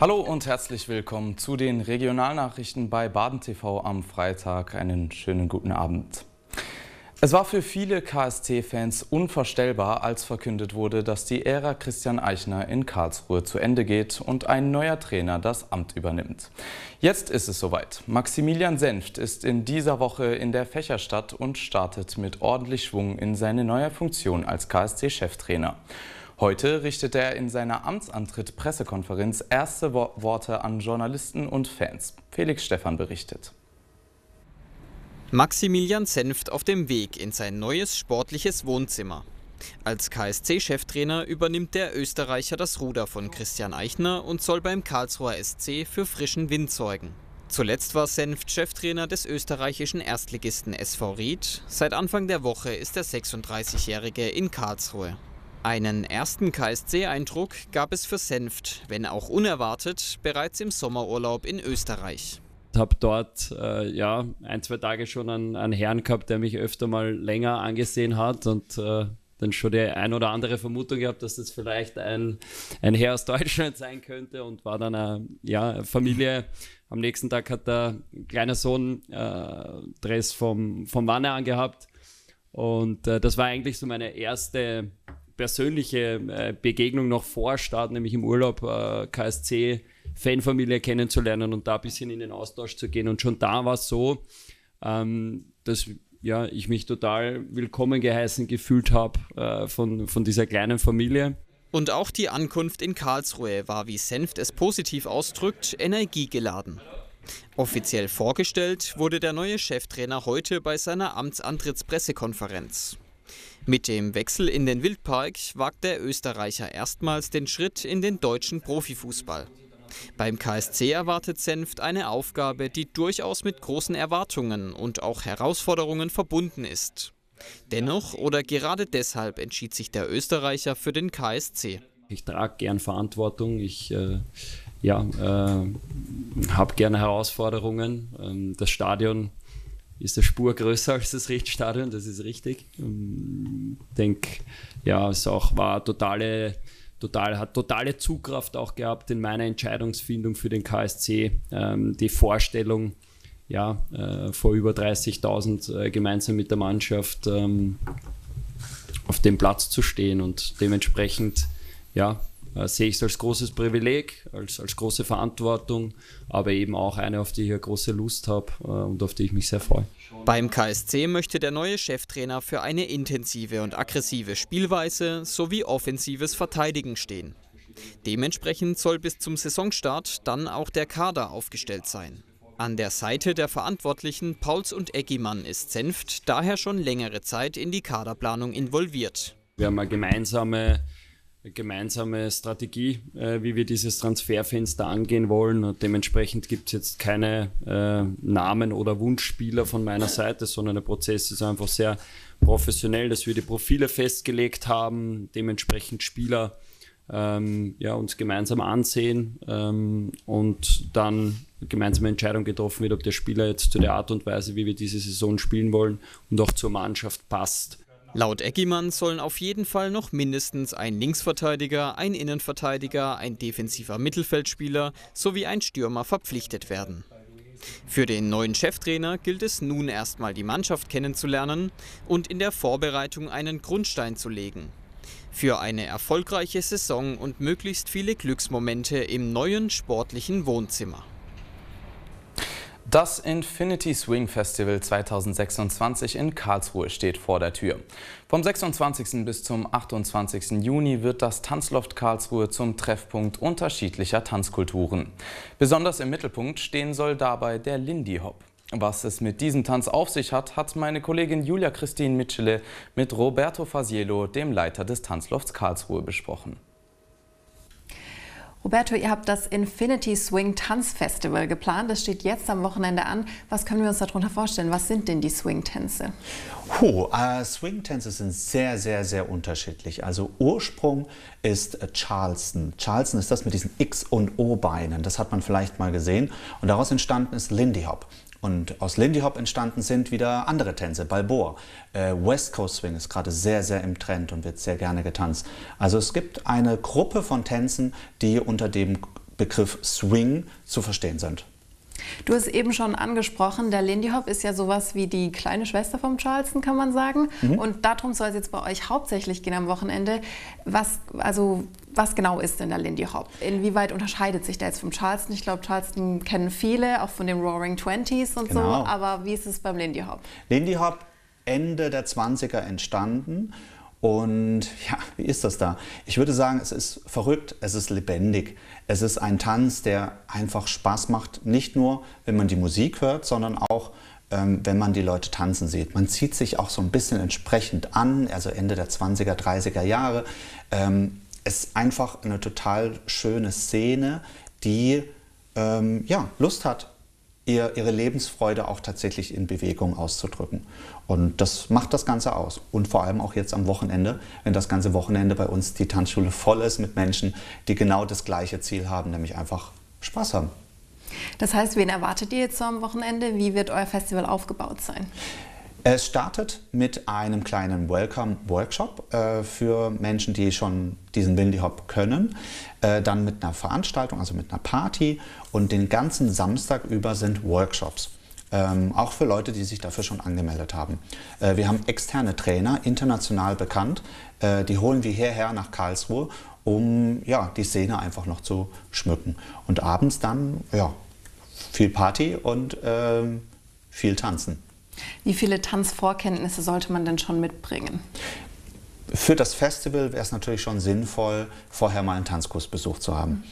Hallo und herzlich willkommen zu den Regionalnachrichten bei Baden TV am Freitag. Einen schönen guten Abend. Es war für viele KSC-Fans unvorstellbar, als verkündet wurde, dass die Ära Christian Eichner in Karlsruhe zu Ende geht und ein neuer Trainer das Amt übernimmt. Jetzt ist es soweit. Maximilian Senft ist in dieser Woche in der Fächerstadt und startet mit ordentlich Schwung in seine neue Funktion als KSC-Cheftrainer. Heute richtet er in seiner Amtsantritt-Pressekonferenz erste Worte an Journalisten und Fans. Felix Stephan berichtet. Maximilian Senft auf dem Weg in sein neues sportliches Wohnzimmer. Als KSC-Cheftrainer übernimmt der Österreicher das Ruder von Christian Eichner und soll beim Karlsruher SC für frischen Wind sorgen. Zuletzt war Senft Cheftrainer des österreichischen Erstligisten SV Ried. Seit Anfang der Woche ist der 36-Jährige in Karlsruhe. Einen ersten KSC-Eindruck gab es für Senft, wenn auch unerwartet, bereits im Sommerurlaub in Österreich. Ich habe dort ein, zwei Tage schon einen Herrn gehabt, der mich öfter mal länger angesehen hat und dann schon die ein oder andere Vermutung gehabt, dass das vielleicht ein Herr aus Deutschland sein könnte, und war dann eine Familie. Am nächsten Tag hat der kleine Sohn Dress vom Wanne angehabt, und das war eigentlich so meine erste persönliche Begegnung noch vor Start, nämlich im Urlaub, KSC-Fanfamilie kennenzulernen und da ein bisschen in den Austausch zu gehen. Und schon da war es so, dass ich mich total willkommen geheißen gefühlt habe von dieser kleinen Familie. Und auch die Ankunft in Karlsruhe war, wie Senft es positiv ausdrückt, energiegeladen. Offiziell vorgestellt wurde der neue Cheftrainer heute bei seiner Amtsantrittspressekonferenz. Mit dem Wechsel in den Wildpark wagt der Österreicher erstmals den Schritt in den deutschen Profifußball. Beim KSC erwartet Senft eine Aufgabe, die durchaus mit großen Erwartungen und auch Herausforderungen verbunden ist. Dennoch oder gerade deshalb entschied sich der Österreicher für den KSC. Ich trage gern Verantwortung, ich habe gerne Herausforderungen. Das Stadion ist eine Spur größer als das Riedstadion, das ist richtig. Ich denke, es auch hat totale Zugkraft auch gehabt in meiner Entscheidungsfindung für den KSC. Die Vorstellung, vor über 30.000 gemeinsam mit der Mannschaft auf dem Platz zu stehen, und dementsprechend sehe ich es als großes Privileg, als große Verantwortung, aber eben auch eine, auf die ich eine große Lust habe und auf die ich mich sehr freue. Beim KSC möchte der neue Cheftrainer für eine intensive und aggressive Spielweise sowie offensives Verteidigen stehen. Dementsprechend soll bis zum Saisonstart dann auch der Kader aufgestellt sein. An der Seite der Verantwortlichen Pauls und Eggimann ist Senft daher schon längere Zeit in die Kaderplanung involviert. Wir haben eine gemeinsame Strategie, wie wir dieses Transferfenster angehen wollen. Und dementsprechend gibt es jetzt keine Namen oder Wunschspieler von meiner Seite, sondern der Prozess ist einfach sehr professionell, dass wir die Profile festgelegt haben, dementsprechend Spieler uns gemeinsam ansehen und dann gemeinsame Entscheidung getroffen wird, ob der Spieler jetzt zu der Art und Weise, wie wir diese Saison spielen wollen, und auch zur Mannschaft passt. Laut Eggimann sollen auf jeden Fall noch mindestens ein Linksverteidiger, ein Innenverteidiger, ein defensiver Mittelfeldspieler sowie ein Stürmer verpflichtet werden. Für den neuen Cheftrainer gilt es nun erstmal, die Mannschaft kennenzulernen und in der Vorbereitung einen Grundstein zu legen. Für eine erfolgreiche Saison und möglichst viele Glücksmomente im neuen sportlichen Wohnzimmer. Das Infinity Swing Festival 2026 in Karlsruhe steht vor der Tür. Vom 26. bis zum 28. Juni wird das Tanzloft Karlsruhe zum Treffpunkt unterschiedlicher Tanzkulturen. Besonders im Mittelpunkt stehen soll dabei der Lindy Hop. Was es mit diesem Tanz auf sich hat, hat meine Kollegin Julia Christine Mitschele mit Roberto Fasiello, dem Leiter des Tanzlofts Karlsruhe, besprochen. Roberto, ihr habt das Infinity Swing Tanzfestival geplant. Das steht jetzt am Wochenende an. Was können wir uns darunter vorstellen? Was sind denn die Swing-Tänze? Swing-Tänze sind sehr, sehr, sehr unterschiedlich. Also Ursprung ist Charleston. Charleston ist das mit diesen X- und O-Beinen. Das hat man vielleicht mal gesehen. Und daraus entstanden ist Lindy Hop. Und aus Lindy Hop entstanden sind wieder andere Tänze, Balboa. West Coast Swing ist gerade sehr, sehr im Trend und wird sehr gerne getanzt. Also es gibt eine Gruppe von Tänzen, die unter dem Begriff Swing zu verstehen sind. Du hast eben schon angesprochen, der Lindy Hop ist ja sowas wie die kleine Schwester vom Charleston, kann man sagen. Und darum soll es jetzt bei euch hauptsächlich gehen am Wochenende. Was genau ist denn der Lindy Hop? Inwieweit unterscheidet sich der jetzt vom Charleston? Ich glaube, Charleston kennen viele, auch von den Roaring Twenties und so. Aber wie ist es beim Lindy Hop? Lindy Hop Ende der 20er entstanden. Und ja, wie ist das da? Ich würde sagen, es ist verrückt, es ist lebendig. Es ist ein Tanz, der einfach Spaß macht, nicht nur, wenn man die Musik hört, sondern auch, wenn man die Leute tanzen sieht. Man zieht sich auch so ein bisschen entsprechend an, also Ende der 20er, 30er Jahre. Es ist einfach eine total schöne Szene, die ja, Lust hat, ihre Lebensfreude auch tatsächlich in Bewegung auszudrücken. Und das macht das Ganze aus. Und vor allem auch jetzt am Wochenende, wenn das ganze Wochenende bei uns die Tanzschule voll ist mit Menschen, die genau das gleiche Ziel haben, nämlich einfach Spaß haben. Das heißt, wen erwartet ihr jetzt so am Wochenende? Wie wird euer Festival aufgebaut sein? Es startet mit einem kleinen Welcome-Workshop für Menschen, die schon diesen Lindy Hop können. Dann mit einer Veranstaltung, also mit einer Party. Und den ganzen Samstag über sind Workshops. Auch für Leute, die sich dafür schon angemeldet haben. Wir haben externe Trainer, international bekannt. Die holen wir hierher nach Karlsruhe, um ja, die Szene einfach noch zu schmücken. Und abends dann ja, viel Party und viel Tanzen. Wie viele Tanzvorkenntnisse sollte man denn schon mitbringen? Für das Festival wäre es natürlich schon sinnvoll, vorher mal einen Tanzkurs besucht zu haben.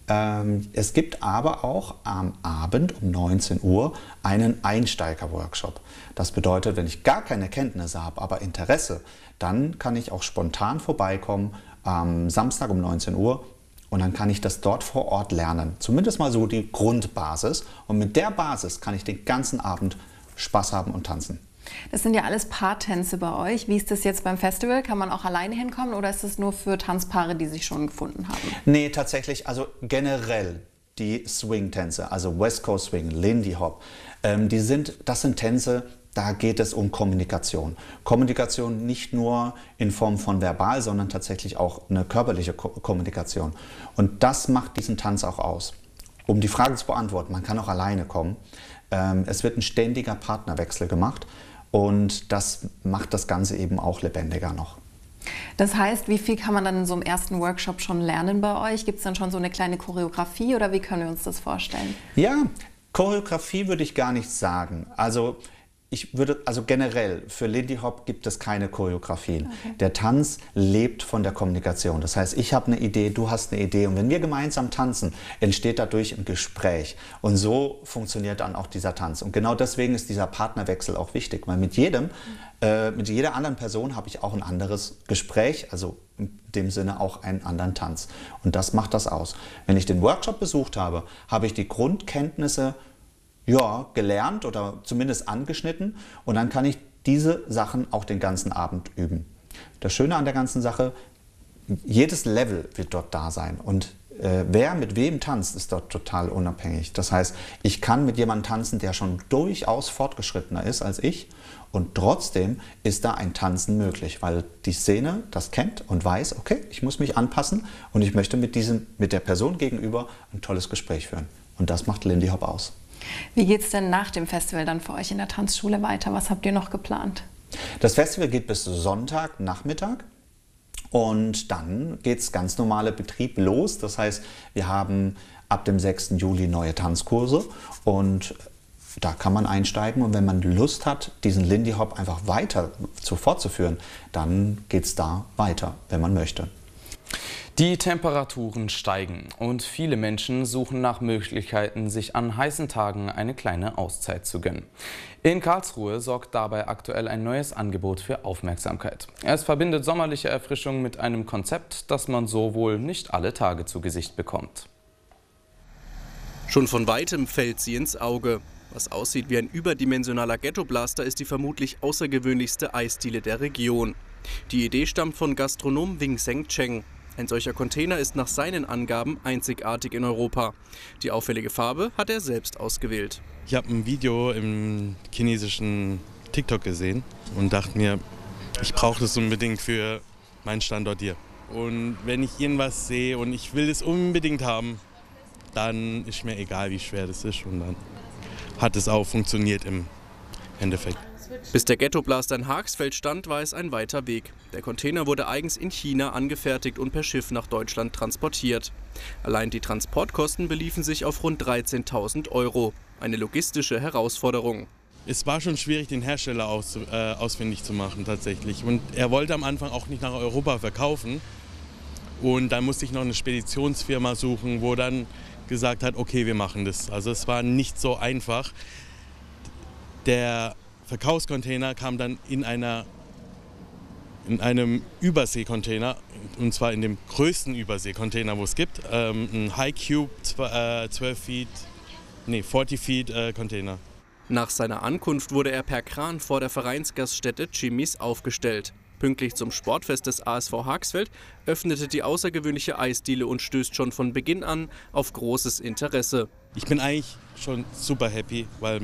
Es gibt aber auch am Abend um 19 Uhr einen Einsteiger-Workshop. Das bedeutet, wenn ich gar keine Kenntnisse habe, aber Interesse, dann kann ich auch spontan vorbeikommen am Samstag um 19 Uhr und dann kann ich das dort vor Ort lernen. Zumindest mal so die Grundbasis. Und mit der Basis kann ich den ganzen Abend Spaß haben und tanzen. Das sind ja alles Paartänze bei euch. Wie ist das jetzt beim Festival? Kann man auch alleine hinkommen oder ist das nur für Tanzpaare, die sich schon gefunden haben? Nee, tatsächlich, also generell die Swing-Tänze, also West Coast Swing, Lindy Hop, das sind Tänze, da geht es um Kommunikation. Kommunikation nicht nur in Form von verbal, sondern tatsächlich auch eine körperliche Kommunikation. Und das macht diesen Tanz auch aus. Um die Frage zu beantworten, man kann auch alleine kommen. Es wird ein ständiger Partnerwechsel gemacht und das macht das Ganze eben auch lebendiger noch. Das heißt, wie viel kann man dann in so einem ersten Workshop schon lernen bei euch? Gibt es dann schon so eine kleine Choreografie oder wie können wir uns das vorstellen? Ja, Choreografie würde ich gar nicht sagen. Also generell für Lindy Hop gibt es keine Choreografien. Okay. Der Tanz lebt von der Kommunikation. Das heißt, ich habe eine Idee, du hast eine Idee und wenn wir gemeinsam tanzen, entsteht dadurch ein Gespräch. Und so funktioniert dann auch dieser Tanz. Und genau deswegen ist dieser Partnerwechsel auch wichtig, weil mit jeder anderen Person habe ich auch ein anderes Gespräch, also in dem Sinne auch einen anderen Tanz. Und das macht das aus. Wenn ich den Workshop besucht habe, habe ich die Grundkenntnisse gelernt oder zumindest angeschnitten und dann kann ich diese Sachen auch den ganzen Abend üben. Das Schöne an der ganzen Sache, jedes Level wird dort da sein und wer mit wem tanzt, ist dort total unabhängig. Das heißt, ich kann mit jemandem tanzen, der schon durchaus fortgeschrittener ist als ich und trotzdem ist da ein Tanzen möglich, weil die Szene das kennt und weiß, okay, ich muss mich anpassen und ich möchte mit der Person gegenüber ein tolles Gespräch führen. Und das macht Lindy Hop aus. Wie geht es denn nach dem Festival dann für euch in der Tanzschule weiter? Was habt ihr noch geplant? Das Festival geht bis Sonntagnachmittag und dann geht es ganz normale Betrieb los. Das heißt, wir haben ab dem 6. Juli neue Tanzkurse und da kann man einsteigen und wenn man Lust hat, diesen Lindy Hop einfach weiter fortzuführen, dann geht es da weiter, wenn man möchte. Die Temperaturen steigen und viele Menschen suchen nach Möglichkeiten, sich an heißen Tagen eine kleine Auszeit zu gönnen. In Karlsruhe sorgt dabei aktuell ein neues Angebot für Aufmerksamkeit. Es verbindet sommerliche Erfrischung mit einem Konzept, das man so wohl nicht alle Tage zu Gesicht bekommt. Schon von weitem fällt sie ins Auge. Was aussieht wie ein überdimensionaler Ghetto-Blaster, ist die vermutlich außergewöhnlichste Eisdiele der Region. Die Idee stammt von Gastronom Wing Seng Cheng. Ein solcher Container ist nach seinen Angaben einzigartig in Europa. Die auffällige Farbe hat er selbst ausgewählt. Ich habe ein Video im chinesischen TikTok gesehen und dachte mir, ich brauche das unbedingt für meinen Standort hier. Und wenn ich irgendwas sehe und ich will es unbedingt haben, dann ist mir egal, wie schwer das ist. Und dann hat es auch funktioniert im Endeffekt. Bis der Ghettoblaster in Haagsfeld stand, war es ein weiter Weg. Der Container wurde eigens in China angefertigt und per Schiff nach Deutschland transportiert. Allein die Transportkosten beliefen sich auf rund 13.000 €. Eine logistische Herausforderung. Es war schon schwierig, den Hersteller ausfindig zu machen tatsächlich. Und er wollte am Anfang auch nicht nach Europa verkaufen. Und dann musste ich noch eine Speditionsfirma suchen, wo dann gesagt hat, okay, wir machen das. Also es war nicht so einfach. Der Verkaufscontainer kam dann in einem Überseekontainer, und zwar in dem größten Überseekontainer, wo es gibt, ein High Cube 40 Feet Container. Nach seiner Ankunft wurde er per Kran vor der Vereinsgaststätte Jimmys aufgestellt. Pünktlich zum Sportfest des ASV Haagsfeld öffnete die außergewöhnliche Eisdiele und stößt schon von Beginn an auf großes Interesse. Ich bin eigentlich schon super happy, weil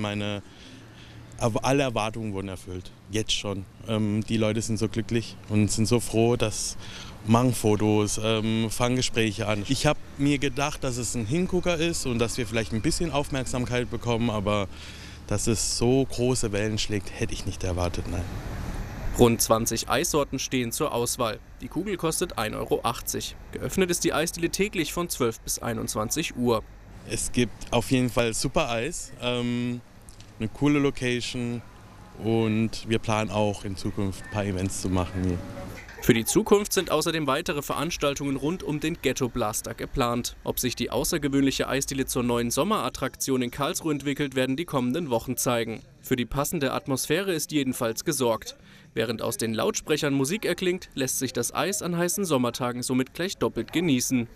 alle Erwartungen wurden erfüllt. Jetzt schon. Die Leute sind so glücklich und sind so froh, dass machen Fotos, fangen Gespräche an. Ich habe mir gedacht, dass es ein Hingucker ist und dass wir vielleicht ein bisschen Aufmerksamkeit bekommen, aber dass es so große Wellen schlägt, hätte ich nicht erwartet, nein. Rund 20 Eissorten stehen zur Auswahl. Die Kugel kostet 1,80 €. Geöffnet ist die Eisdiele täglich von 12 bis 21 Uhr. Es gibt auf jeden Fall super Eis, eine coole Location und wir planen auch in Zukunft ein paar Events zu machen hier. Für die Zukunft sind außerdem weitere Veranstaltungen rund um den Ghettoblaster geplant. Ob sich die außergewöhnliche Eisdiele zur neuen Sommerattraktion in Karlsruhe entwickelt, werden die kommenden Wochen zeigen. Für die passende Atmosphäre ist jedenfalls gesorgt. Während aus den Lautsprechern Musik erklingt, lässt sich das Eis an heißen Sommertagen somit gleich doppelt genießen.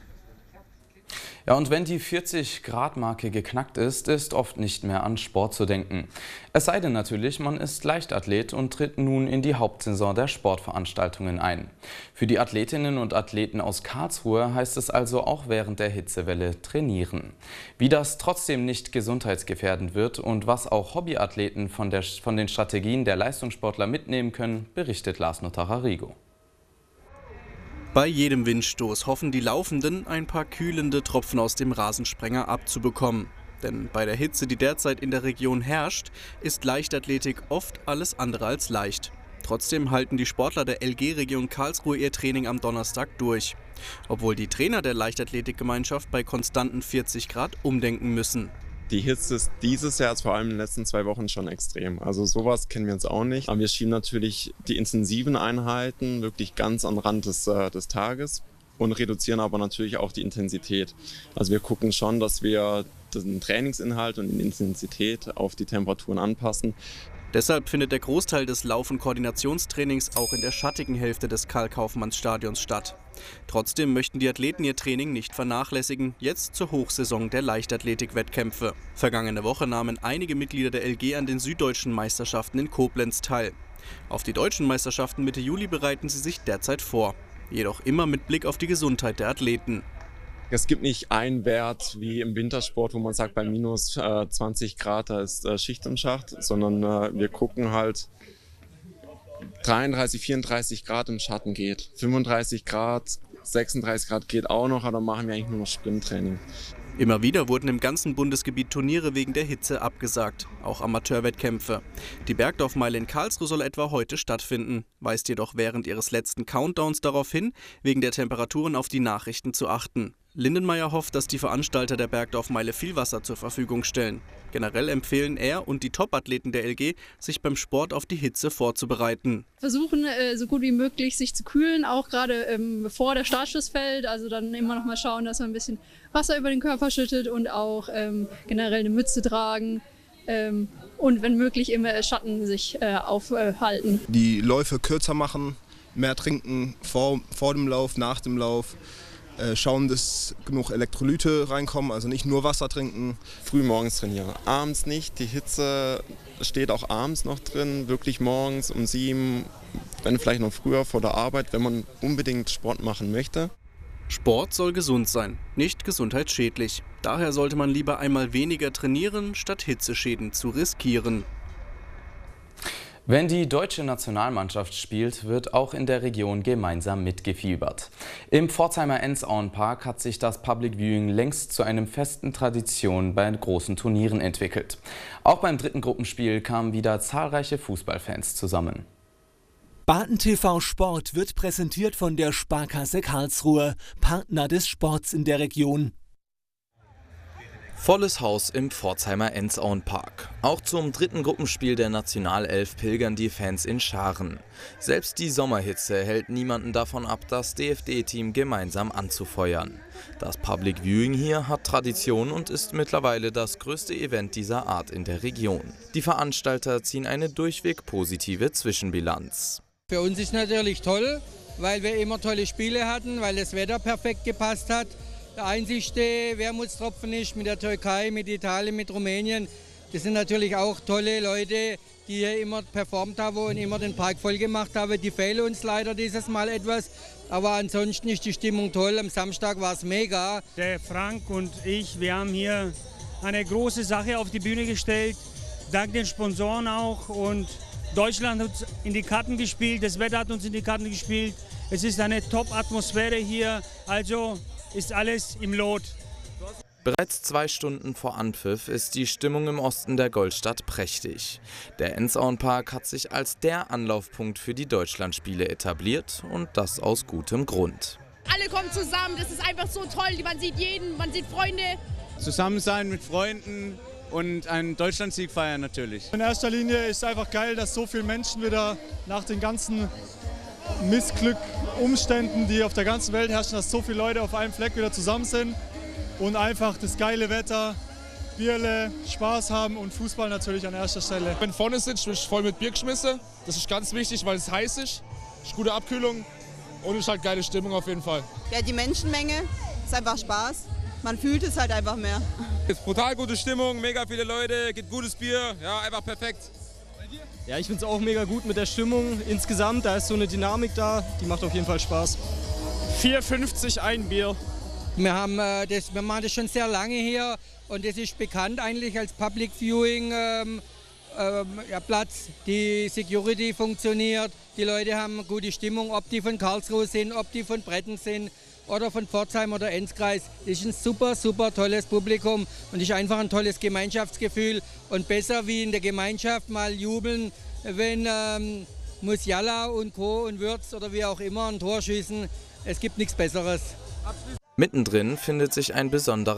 Ja, und wenn die 40-Grad-Marke geknackt ist, ist oft nicht mehr an Sport zu denken. Es sei denn natürlich, man ist Leichtathlet und tritt nun in die Hauptsaison der Sportveranstaltungen ein. Für die Athletinnen und Athleten aus Karlsruhe heißt es also auch während der Hitzewelle trainieren. Wie das trotzdem nicht gesundheitsgefährdend wird und was auch Hobbyathleten von den Strategien der Leistungssportler mitnehmen können, berichtet Lars Notara-Rigo. Bei jedem Windstoß hoffen die Laufenden, ein paar kühlende Tropfen aus dem Rasensprenger abzubekommen. Denn bei der Hitze, die derzeit in der Region herrscht, ist Leichtathletik oft alles andere als leicht. Trotzdem halten die Sportler der LG-Region Karlsruhe ihr Training am Donnerstag durch. Obwohl die Trainer der Leichtathletikgemeinschaft bei konstanten 40 Grad umdenken müssen. Die Hitze ist dieses Jahr, vor allem in den letzten 2 Wochen, schon extrem. Also sowas kennen wir uns auch nicht. Aber wir schieben natürlich die intensiven Einheiten wirklich ganz am Rand des Tages und reduzieren aber natürlich auch die Intensität. Also wir gucken schon, dass wir den Trainingsinhalt und die Intensität auf die Temperaturen anpassen. Deshalb findet der Großteil des Lauf- und Koordinationstrainings auch in der schattigen Hälfte des Karl-Kaufmanns-Stadions statt. Trotzdem möchten die Athleten ihr Training nicht vernachlässigen, jetzt zur Hochsaison der Leichtathletik-Wettkämpfe. Vergangene Woche nahmen einige Mitglieder der LG an den süddeutschen Meisterschaften in Koblenz teil. Auf die deutschen Meisterschaften Mitte Juli bereiten sie sich derzeit vor. Jedoch immer mit Blick auf die Gesundheit der Athleten. Es gibt nicht einen Wert wie im Wintersport, wo man sagt, bei minus 20 Grad da ist Schicht im Schacht, sondern wir gucken halt 33, 34 Grad im Schatten geht, 35 Grad, 36 Grad geht auch noch, aber dann machen wir eigentlich nur noch Sprinttraining. Immer wieder wurden im ganzen Bundesgebiet Turniere wegen der Hitze abgesagt, auch Amateurwettkämpfe. Die Bergdorfmeile in Karlsruhe soll etwa heute stattfinden, weist jedoch während ihres letzten Countdowns darauf hin, wegen der Temperaturen auf die Nachrichten zu achten. Lindenmeier hofft, dass die Veranstalter der Bergdorfmeile viel Wasser zur Verfügung stellen. Generell empfehlen er und die Top-Athleten der LG, sich beim Sport auf die Hitze vorzubereiten. Versuchen, so gut wie möglich sich zu kühlen, auch gerade bevor der Startschuss fällt. Also dann immer noch mal schauen, dass man ein bisschen Wasser über den Körper schüttet und auch generell eine Mütze tragen. Und wenn möglich immer Schatten sich aufhalten. Die Läufe kürzer machen, mehr trinken vor dem Lauf, nach dem Lauf. Schauen, dass genug Elektrolyte reinkommen, also nicht nur Wasser trinken. Früh morgens trainieren, abends nicht. Die Hitze steht auch abends noch drin, wirklich morgens um 7, wenn vielleicht noch früher vor der Arbeit, wenn man unbedingt Sport machen möchte. Sport soll gesund sein, nicht gesundheitsschädlich. Daher sollte man lieber einmal weniger trainieren, statt Hitzeschäden zu riskieren. Wenn die deutsche Nationalmannschaft spielt, wird auch in der Region gemeinsam mitgefiebert. Im Pforzheimer Enzauenpark hat sich das Public Viewing längst zu einer festen Tradition bei großen Turnieren entwickelt. Auch beim dritten Gruppenspiel kamen wieder zahlreiche Fußballfans zusammen. BadenTV Sport wird präsentiert von der Sparkasse Karlsruhe, Partner des Sports in der Region. Volles Haus im Pforzheimer Enzauenpark. Auch zum dritten Gruppenspiel der Nationalelf pilgern die Fans in Scharen. Selbst die Sommerhitze hält niemanden davon ab, das DFD-Team gemeinsam anzufeuern. Das Public Viewing hier hat Tradition und ist mittlerweile das größte Event dieser Art in der Region. Die Veranstalter ziehen eine durchweg positive Zwischenbilanz. Für uns ist natürlich toll, weil wir immer tolle Spiele hatten, weil das Wetter perfekt gepasst hat. Der einzigste Wermutstropfen ist mit der Türkei, mit Italien, mit Rumänien. Das sind natürlich auch tolle Leute, die hier immer performt haben und immer den Park voll gemacht haben. Die fehlen uns leider dieses Mal etwas, aber ansonsten ist die Stimmung toll. Am Samstag war es mega. Der Frank und ich, wir haben hier eine große Sache auf die Bühne gestellt, dank den Sponsoren auch. Und Deutschland hat uns in die Karten gespielt, das Wetter hat uns in die Karten gespielt. Es ist eine Top-Atmosphäre hier, also ist alles im Lot. Bereits 2 Stunden vor Anpfiff ist die Stimmung im Osten der Goldstadt prächtig. Der Enzauenpark hat sich als der Anlaufpunkt für die Deutschlandspiele etabliert und das aus gutem Grund. Alle kommen zusammen, das ist einfach so toll, man sieht jeden, man sieht Freunde. Zusammen sein mit Freunden und einen Deutschlandsieg feiern natürlich. In erster Linie ist es einfach geil, dass so viele Menschen wieder nach den ganzen Missglück, Umständen, die auf der ganzen Welt herrschen, dass so viele Leute auf einem Fleck wieder zusammen sind und einfach das geile Wetter, Bierle, Spaß haben und Fußball natürlich an erster Stelle. Wenn vorne sitzt, bin ich voll mit Bier geschmissen. Das ist ganz wichtig, weil es heiß ist gute Abkühlung und ist halt geile Stimmung auf jeden Fall. Ja, die Menschenmenge ist einfach Spaß. Man fühlt es halt einfach mehr. Es ist brutal gute Stimmung, mega viele Leute, gibt gutes Bier, ja, einfach perfekt. Ja, ich finde es auch mega gut mit der Stimmung insgesamt. Da ist so eine Dynamik da, die macht auf jeden Fall Spaß. 4,50 ein Bier. Wir machen das schon sehr lange hier und das ist bekannt eigentlich als Public Viewing Platz. Die Security funktioniert, die Leute haben gute Stimmung, ob die von Karlsruhe sind, ob die von Bretten sind oder von Pforzheim oder Enzkreis. Das ist ein super, super tolles Publikum und ist einfach ein tolles Gemeinschaftsgefühl. Und besser wie in der Gemeinschaft mal jubeln, wenn Musiala und Co. und Würz oder wie auch immer ein Tor schießen. Es gibt nichts Besseres. Mittendrin findet sich ein besonderer